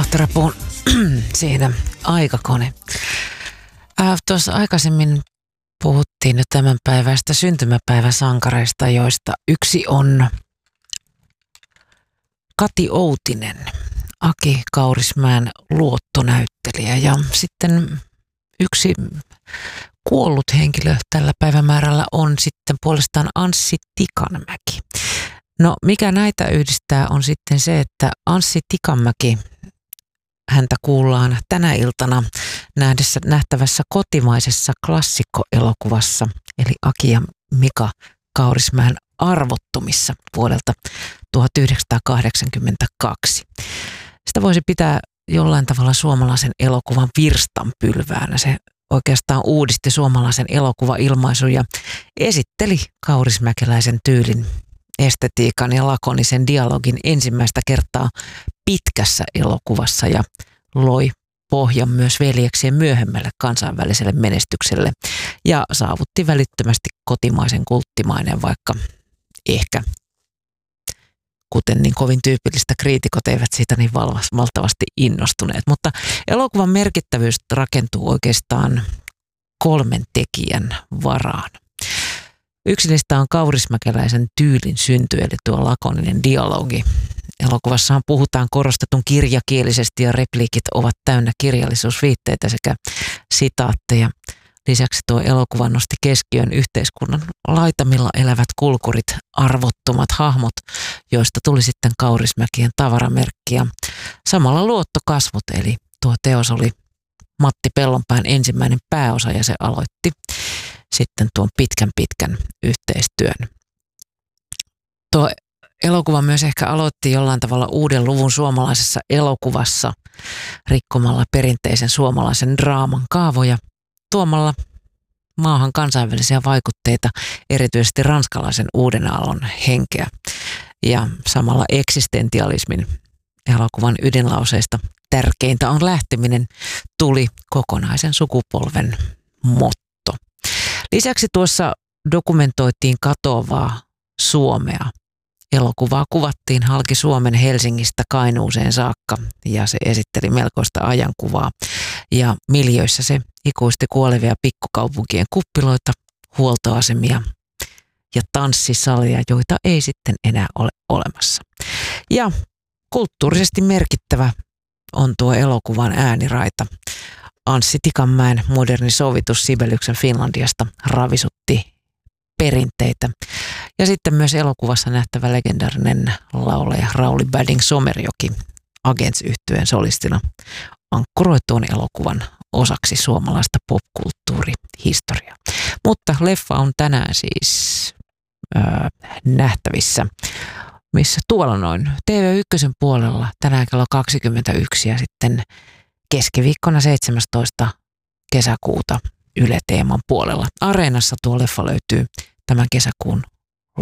Rapuun siinä aikakone. Tuossa aikaisemmin puhuttiin nyt tämän päivästä syntymäpäiväsankareista, joista yksi on Kati Outinen, Aki Kaurismäen luottonäyttelijä, ja sitten yksi kuollut henkilö tällä päivämäärällä on sitten puolestaan Anssi Tikanmäki. No, mikä näitä yhdistää on sitten se, että Anssi Tikanmäki, häntä kuullaan tänä iltana nähtävässä kotimaisessa klassikkoelokuvassa, eli Aki ja Mika Kaurismäen Arvottomissa vuodelta 1982. Sitä voisi pitää jollain tavalla suomalaisen elokuvan virstanpylväänä. Se oikeastaan uudisti suomalaisen elokuvailmaisun ja esitteli kaurismäkeläisen tyylin, estetiikan ja lakonisen dialogin ensimmäistä kertaa pitkässä elokuvassa ja loi pohjan myös veljeksien myöhemmälle kansainväliselle menestykselle ja saavutti välittömästi kotimaisen kulttimainen, vaikka ehkä, kuten niin kovin tyypillistä, kriitikot eivät siitä niin valtavasti innostuneet. Mutta elokuvan merkittävyys rakentuu oikeastaan 3 tekijän varaan. Yksi niistä on kaurismäkeläisen tyylin synty, eli tuo lakoninen dialogi. Elokuvassahan puhutaan korostetun kirjakielisesti ja repliikit ovat täynnä kirjallisuusviitteitä sekä sitaatteja. Lisäksi tuo elokuva nosti keskiön yhteiskunnan laitamilla elävät kulkurit, arvottomat hahmot, joista tuli sitten Kaurismäkien tavaramerkki ja samalla luottokasvot, eli tuo teos oli Matti Pellonpään ensimmäinen pääosa ja se aloitti sitten tuon pitkän yhteistyön. Tuo elokuva myös ehkä aloitti jollain tavalla uuden luvun suomalaisessa elokuvassa rikkomalla perinteisen suomalaisen draaman kaavoja, tuomalla maahan kansainvälisiä vaikutteita, erityisesti ranskalaisen uuden aallon henkeä. Ja samalla eksistentialismin elokuvan ydinlauseista tärkeintä on lähteminen tuli kokonaisen sukupolven motto. Lisäksi tuossa dokumentoitiin katoavaa Suomea. Elokuvaa kuvattiin halki Suomen Helsingistä Kainuuseen saakka ja se esitteli melkoista ajankuvaa. Ja miljöissä se ikuisti kuolevia pikkukaupunkien kuppiloita, huoltoasemia ja tanssisalia, joita ei sitten enää ole olemassa. Ja kulttuurisesti merkittävä on tuo elokuvan ääniraita. Anssi Tikanmäen moderni sovitus Sibeliuksen Finlandiasta ravisutti perinteitä. Ja sitten myös elokuvassa nähtävä legendaarinen laulaja Rauli Bading Somerjoki Agents-yhtyeen solistina ankkuroi tuon elokuvan osaksi suomalaista popkulttuurihistoriaa. Mutta leffa on tänään siis nähtävissä, missä tuolla noin TV1 puolella tänään kello 21 ja sitten keskiviikkona 17. kesäkuuta Yle Teeman puolella. Areenassa tuo leffa löytyy tämän kesäkuun